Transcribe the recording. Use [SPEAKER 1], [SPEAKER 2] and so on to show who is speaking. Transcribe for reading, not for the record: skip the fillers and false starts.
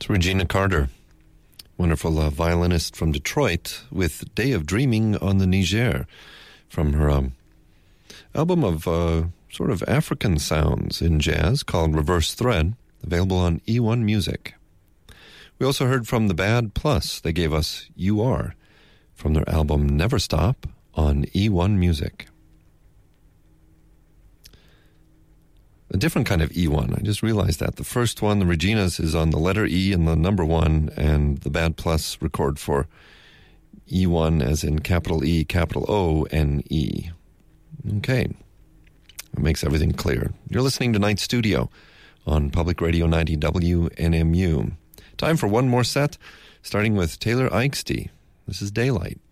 [SPEAKER 1] It's Regina Carter, wonderful violinist from Detroit, with Day of Dreaming on the Niger, from her album of sort of African sounds in jazz called Reverse Thread, available on E1 Music. We also heard from The Bad Plus. They gave us You Are, from their album Never Stop on E1 Music. A different kind of E1. I just realized that. The first one, the Regina's, is on the letter E and the number 1, and the Bad Plus record for E1 as in capital E, capital O, N, E. Okay. That makes everything clear. You're listening to Night Studio on Public Radio 90 WNMU. Time for one more set, starting with Taylor Eichste. This is Daylight.